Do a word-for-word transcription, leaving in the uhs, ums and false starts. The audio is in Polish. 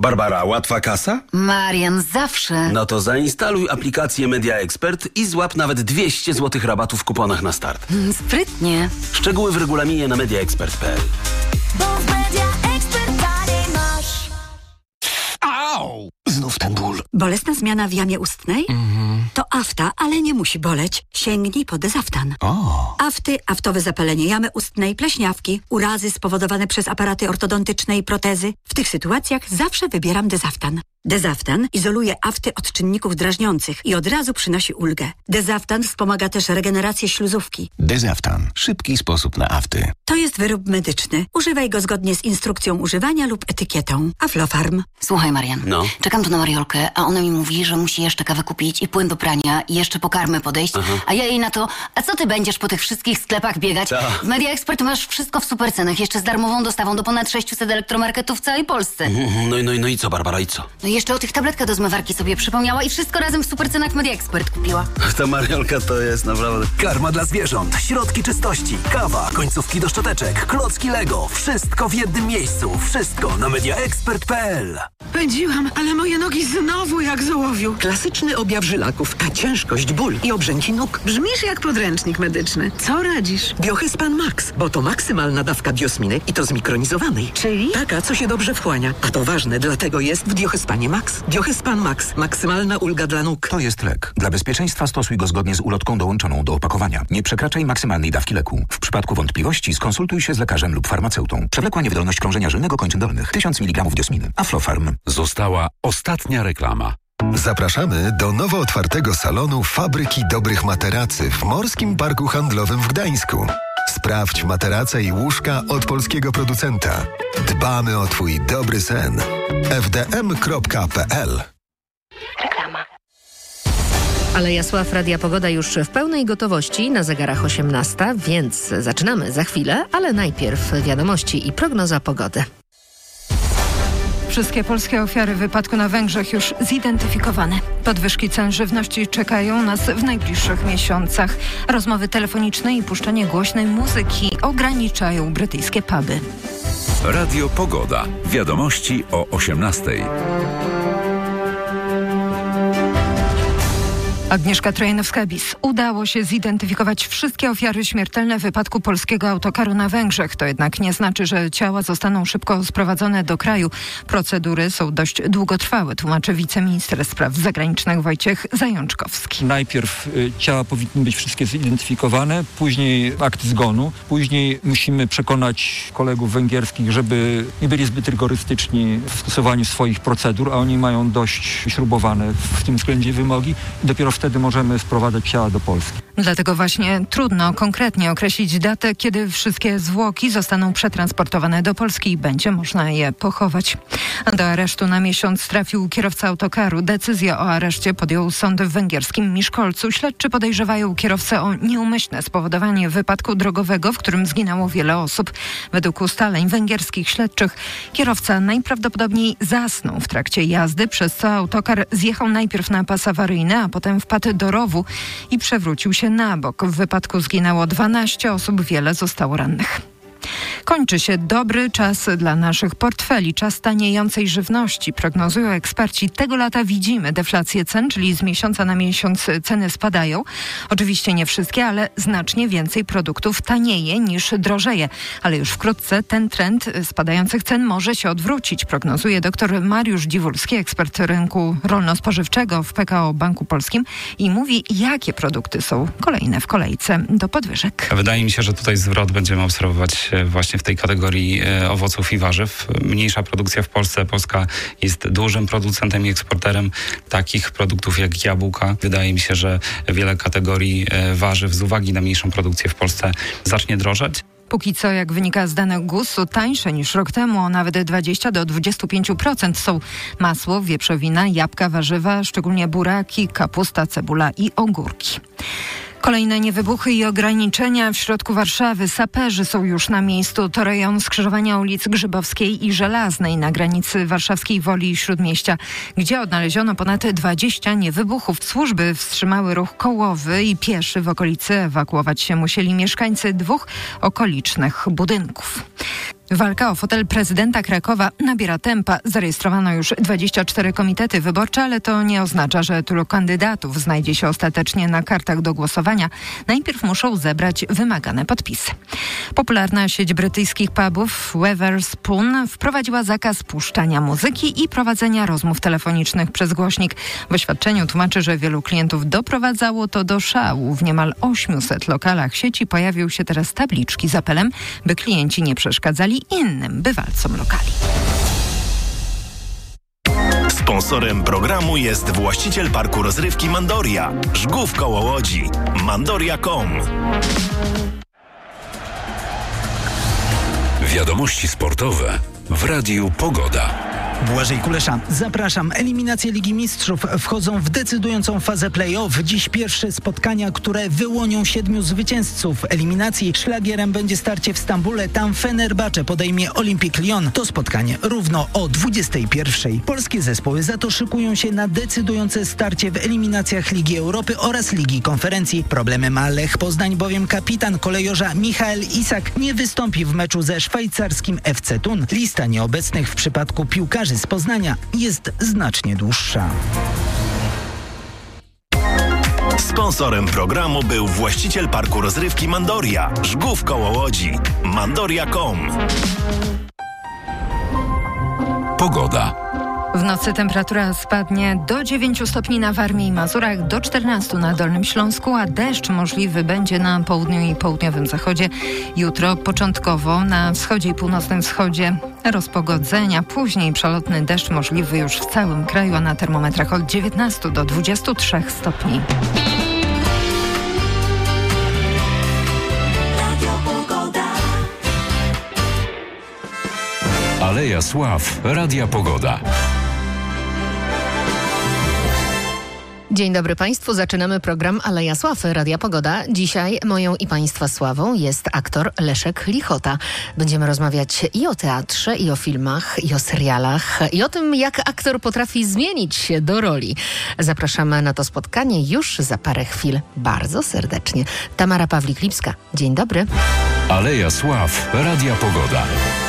Barbara, łatwa kasa? Marian, zawsze. No to zainstaluj aplikację Media Expert i złap nawet dwieście złotych rabatu w kuponach na start. Mm, sprytnie. Szczegóły w regulaminie na media expert kropka p l. Bo w Media Expert dalej masz. Au! Znów ten ból. Bolesna zmiana w jamie ustnej? Mhm. To afta, ale nie musi boleć. Sięgnij po Dezaftan. O. Afty, aftowe zapalenie jamy ustnej, pleśniawki, urazy spowodowane przez aparaty ortodontyczne i protezy. W tych sytuacjach zawsze wybieram Dezaftan. Dezaftan izoluje afty od czynników drażniących i od razu przynosi ulgę. Dezaftan wspomaga też regenerację śluzówki. Dezaftan. Szybki sposób na afty. To jest wyrób medyczny. Używaj go zgodnie z instrukcją używania lub etykietą. Aflofarm. Słuchaj, Marian. No. Czekam tu na Mariolkę, a ona mi mówi, że musi jeszcze kawę kupić i płyn do prania i jeszcze po karmę podejść. Aha. A ja jej na to, a co ty będziesz po tych wszystkich sklepach biegać? Ta. W Media Expert masz wszystko w super cenach, jeszcze z darmową dostawą do ponad sześciuset elektromarketów w całej Polsce. Mhm, No i, no, i, no i co, Barbara, i co? No i jeszcze o tych tabletkach do zmywarki sobie przypomniała i wszystko razem w super cenach w Media Expert kupiła. Ta Mariolka to jest naprawdę... Karma dla zwierząt, środki czystości, kawa, końcówki do szczoteczek, klocki Lego. Wszystko w jednym miejscu. Wszystko na media expert kropka p l. Pędziłam, ale moje nogi znowu jak z ołowiu. Klasyczny objaw żylaków, a ciężkość, ból i obrzęki nóg. Brzmisz jak podręcznik medyczny. Co radzisz? Biohyspan Max, bo to maksymalna dawka biosminy i to zmikronizowanej. Czyli? Taka, co się dobrze wchłania. A to ważne, dlatego jest w Biohyspanie Max. Biohyspan Max. Maksymalna ulga dla nóg. To jest lek. Dla bezpieczeństwa stosuj go zgodnie z ulotką dołączoną do opakowania. Nie przekraczaj maksymalnej dawki leku. W przypadku wątpliwości skonsultuj się z lekarzem lub farmaceutą. Przewlekła niewydolność krążenia żylnego kończyn dolnych. tysiąc miligramów diosminy. Aflofarm. Została ostatnia reklama. Zapraszamy do nowo otwartego salonu Fabryki Dobrych Materacy w Morskim Parku Handlowym w Gdańsku. Sprawdź materace i łóżka od polskiego producenta. Dbamy o Twój dobry sen. f d m kropka p l. Reklama. Ale Jasław, Radia Pogoda już w pełnej gotowości, na zegarach osiemnasta, więc zaczynamy za chwilę, ale najpierw wiadomości i prognoza pogody. Wszystkie polskie ofiary wypadku na Węgrzech już zidentyfikowane. Podwyżki cen żywności czekają nas w najbliższych miesiącach. Rozmowy telefoniczne i puszczanie głośnej muzyki ograniczają brytyjskie puby. Radio Pogoda. Wiadomości o osiemnastej. Agnieszka Trojanowska-Bis. Udało się zidentyfikować wszystkie ofiary śmiertelne wypadku polskiego autokaru na Węgrzech. To jednak nie znaczy, że ciała zostaną szybko sprowadzone do kraju. Procedury są dość długotrwałe, tłumaczy wiceminister spraw zagranicznych Wojciech Zajączkowski. Najpierw y, ciała powinny być wszystkie zidentyfikowane, później akt zgonu, później musimy przekonać kolegów węgierskich, żeby nie byli zbyt rygorystyczni w stosowaniu swoich procedur, a oni mają dość śrubowane w tym względzie wymogi i dopiero wtedy możemy sprowadzać ciała do Polski. Dlatego właśnie trudno konkretnie określić datę, kiedy wszystkie zwłoki zostaną przetransportowane do Polski i będzie można je pochować. Do aresztu na miesiąc trafił kierowca autokaru. Decyzję o areszcie podjął sąd w węgierskim Miszkolcu. Śledczy podejrzewają kierowcę o nieumyślne spowodowanie wypadku drogowego, w którym zginęło wiele osób. Według ustaleń węgierskich śledczych kierowca najprawdopodobniej zasnął w trakcie jazdy, przez co autokar zjechał najpierw na pas awaryjny, a potem wpadł do rowu i przewrócił się na bok. W wypadku zginęło dwanaście osób, wiele zostało rannych. Kończy się dobry czas dla naszych portfeli, czas taniejącej żywności. Prognozują eksperci. Tego lata widzimy deflację cen, czyli z miesiąca na miesiąc ceny spadają. Oczywiście nie wszystkie, ale znacznie więcej produktów tanieje niż drożeje. Ale już wkrótce ten trend spadających cen może się odwrócić, prognozuje dr Mariusz Dziwulski, ekspert rynku rolno-spożywczego w P K O Banku Polskim i mówi, jakie produkty są kolejne w kolejce do podwyżek. Wydaje mi się, że tutaj zwrot będziemy obserwować właśnie w tej kategorii owoców i warzyw. Mniejsza produkcja w Polsce. Polska jest dużym producentem i eksporterem takich produktów jak jabłka. Wydaje mi się, że wiele kategorii warzyw z uwagi na mniejszą produkcję w Polsce zacznie drożeć. Póki co, jak wynika z danych G U S-u, tańsze niż rok temu o nawet dwadzieścia do dwudziestu pięciu procent są masło, wieprzowina, jabłka, warzywa, szczególnie buraki, kapusta, cebula i ogórki. Kolejne niewybuchy i ograniczenia w środku Warszawy. Saperzy są już na miejscu. To rejon skrzyżowania ulic Grzybowskiej i Żelaznej na granicy warszawskiej Woli i Śródmieścia, gdzie odnaleziono ponad dwadzieścia niewybuchów. Służby wstrzymały ruch kołowy i pieszy w okolicy. Ewakuować się musieli mieszkańcy dwóch okolicznych budynków. Walka o fotel prezydenta Krakowa nabiera tempa. Zarejestrowano już dwadzieścia cztery komitety wyborcze, ale to nie oznacza, że tylu kandydatów znajdzie się ostatecznie na kartach do głosowania. Najpierw muszą zebrać wymagane podpisy. Popularna sieć brytyjskich pubów Wetherspoon wprowadziła zakaz puszczania muzyki i prowadzenia rozmów telefonicznych przez głośnik. W oświadczeniu tłumaczy, że wielu klientów doprowadzało to do szału. W niemal osiemset lokalach sieci pojawią się teraz tabliczki z apelem, by klienci nie przeszkadzali innym bywalcom lokali. Sponsorem programu jest właściciel parku rozrywki Mandoria, Żgów koło Łodzi, mandoria kropka com. Wiadomości sportowe w Radiu Pogoda. Błażej Kulesza, zapraszam. Eliminacje Ligi Mistrzów wchodzą w decydującą fazę play-off. Dziś pierwsze spotkania, które wyłonią siedmiu zwycięzców eliminacji. Szlagierem będzie starcie w Stambule. Tam Fenerbahce podejmie Olympique Lyon. To spotkanie równo o dwudziestej pierwszej. Polskie zespoły za to szykują się na decydujące starcie w eliminacjach Ligi Europy oraz Ligi Konferencji. Problemy ma Lech Poznań, bowiem kapitan kolejorza Michael Isak nie wystąpi w meczu ze szwajcarskim F C Thun. Lista nieobecnych w przypadku piłkarzy z Poznania jest znacznie dłuższa. Sponsorem programu był właściciel parku rozrywki Mandoria, Żgów koło Łodzi, mandoria kropka com. Pogoda. W nocy temperatura spadnie do dziewięciu stopni na Warmii i Mazurach, do czternastu na Dolnym Śląsku, a deszcz możliwy będzie na południu i południowym zachodzie. Jutro początkowo na wschodzie i północnym wschodzie rozpogodzenia, później przelotny deszcz możliwy już w całym kraju, a na termometrach od dziewiętnastu do dwudziestu trzech stopni. Aleja Sław, Radia Pogoda. Dzień dobry Państwu, zaczynamy program Aleja Sław, Radia Pogoda. Dzisiaj moją i Państwa sławą jest aktor Leszek Lichota. Będziemy rozmawiać i o teatrze, i o filmach, i o serialach, i o tym, jak aktor potrafi zmienić się do roli. Zapraszamy na to spotkanie już za parę chwil bardzo serdecznie. Tamara Pawlik-Lipska, dzień dobry. Aleja Sław, Radia Pogoda.